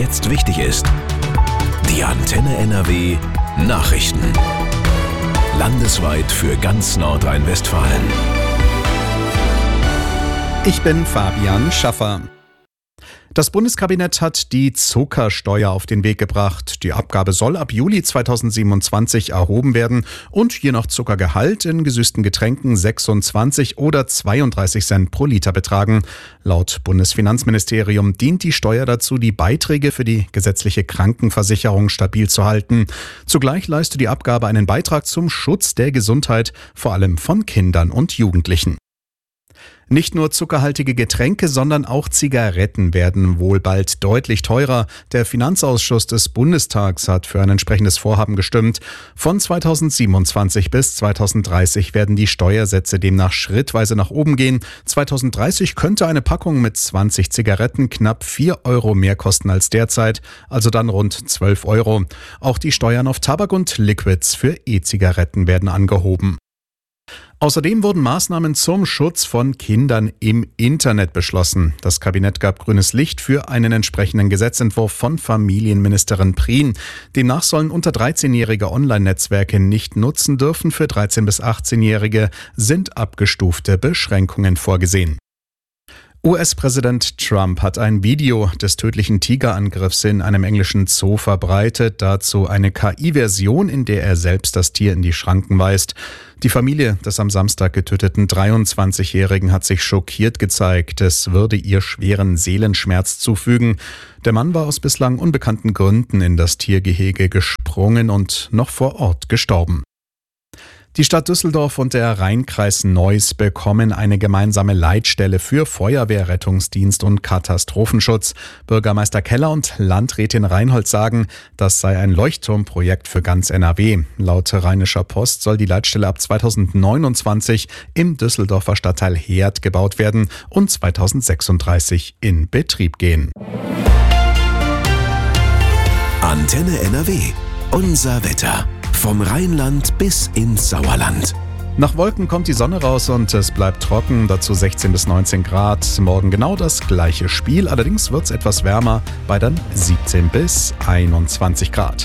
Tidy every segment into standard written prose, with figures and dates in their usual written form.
jetzt wichtig ist. Die Antenne NRW Nachrichten. Landesweit für ganz Nordrhein-Westfalen. Ich bin Fabian Schaffer. Das Bundeskabinett hat die Zuckersteuer auf den Weg gebracht. Die Abgabe soll ab Juli 2027 erhoben werden und je nach Zuckergehalt in gesüßten Getränken 26 oder 32 Cent pro Liter betragen. Laut Bundesfinanzministerium dient die Steuer dazu, die Beiträge für die gesetzliche Krankenversicherung stabil zu halten. Zugleich leistet die Abgabe einen Beitrag zum Schutz der Gesundheit, vor allem von Kindern und Jugendlichen. Nicht nur zuckerhaltige Getränke, sondern auch Zigaretten werden wohl bald deutlich teurer. Der Finanzausschuss des Bundestags hat für ein entsprechendes Vorhaben gestimmt. Von 2027 bis 2030 werden die Steuersätze demnach schrittweise nach oben gehen. 2030 könnte eine Packung mit 20 Zigaretten knapp 4 Euro mehr kosten als derzeit, also dann rund 12 Euro. Auch die Steuern auf Tabak und Liquids für E-Zigaretten werden angehoben. Außerdem wurden Maßnahmen zum Schutz von Kindern im Internet beschlossen. Das Kabinett gab grünes Licht für einen entsprechenden Gesetzentwurf von Familienministerin Prien. Demnach sollen unter 13-Jährige Online-Netzwerke nicht nutzen dürfen. Für 13- bis 18-Jährige sind abgestufte Beschränkungen vorgesehen. US-Präsident Trump hat ein Video des tödlichen Tigerangriffs in einem englischen Zoo verbreitet, dazu eine KI-Version, in der er selbst das Tier in die Schranken weist. Die Familie des am Samstag getöteten 23-Jährigen hat sich schockiert gezeigt, es würde ihr schweren Seelenschmerz zufügen. Der Mann war aus bislang unbekannten Gründen in das Tiergehege gesprungen und noch vor Ort gestorben. Die Stadt Düsseldorf und der Rheinkreis Neuss bekommen eine gemeinsame Leitstelle für Feuerwehr, Rettungsdienst und Katastrophenschutz. Bürgermeister Keller und Landrätin Reinhold sagen, das sei ein Leuchtturmprojekt für ganz NRW. Laut Rheinischer Post soll die Leitstelle ab 2029 im Düsseldorfer Stadtteil Heerdt gebaut werden und 2036 in Betrieb gehen. Antenne NRW. Unser Wetter. Vom Rheinland bis ins Sauerland. Nach Wolken kommt die Sonne raus und es bleibt trocken, dazu 16 bis 19 Grad. Morgen genau das gleiche Spiel, allerdings wird es etwas wärmer bei dann 17 bis 21 Grad.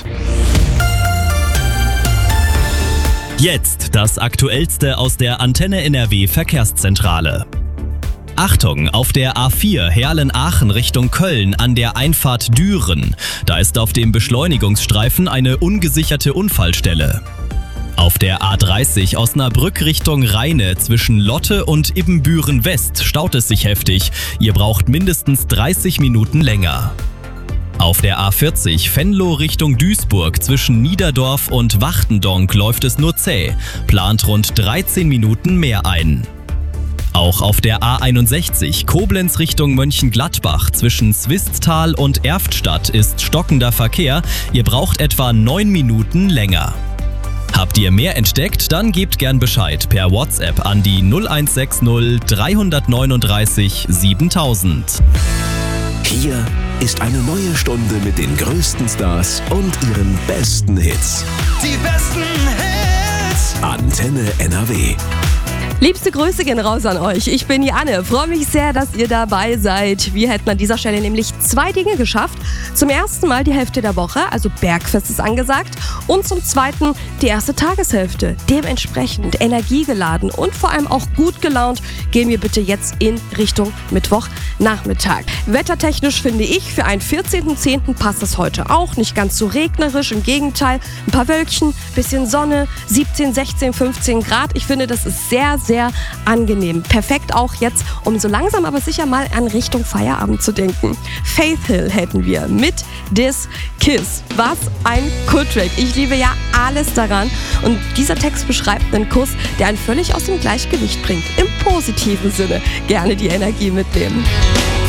Jetzt das Aktuellste aus der Antenne NRW Verkehrszentrale. Achtung, auf der A4 Herlen-Aachen Richtung Köln an der Einfahrt Düren. Da ist auf dem Beschleunigungsstreifen eine ungesicherte Unfallstelle. Auf der A30 Osnabrück Richtung Rheine zwischen Lotte und Ibbenbüren West staut es sich heftig. Ihr braucht mindestens 30 Minuten länger. Auf der A40 Venlo Richtung Duisburg zwischen Niederdorf und Wachtendonk läuft es nur zäh. Plant rund 13 Minuten mehr ein. Auch auf der A61 Koblenz Richtung Mönchengladbach zwischen Swisttal und Erftstadt ist stockender Verkehr. Ihr braucht etwa 9 Minuten länger. Habt ihr mehr entdeckt? Dann gebt gern Bescheid per WhatsApp an die 0160 339 7000. Hier ist eine neue Stunde mit den größten Stars und ihren besten Hits. Die besten Hits. Antenne NRW. Liebste Grüße gehen raus an euch. Ich bin Janne. Freue mich sehr, dass ihr dabei seid. Wir hätten an dieser Stelle nämlich 2 Dinge geschafft. Zum ersten Mal die Hälfte der Woche, also Bergfest ist angesagt. Und zum zweiten die erste Tageshälfte. Dementsprechend energiegeladen und vor allem auch gut gelaunt gehen wir bitte jetzt in Richtung Mittwochnachmittag. Wettertechnisch finde ich, für einen 14.10. passt es heute auch. Nicht ganz so regnerisch, im Gegenteil. Ein paar Wölkchen, bisschen Sonne, 17, 16, 15 Grad. Ich finde, das ist sehr, sehr angenehm. Perfekt auch jetzt, um so langsam aber sicher mal an Richtung Feierabend zu denken. Faith Hill hätten wir mit This Kiss. Was ein Cool-Track. Ich liebe ja alles daran. Und dieser Text beschreibt einen Kuss, der einen völlig aus dem Gleichgewicht bringt. Im positiven Sinne. Gerne die Energie mitnehmen.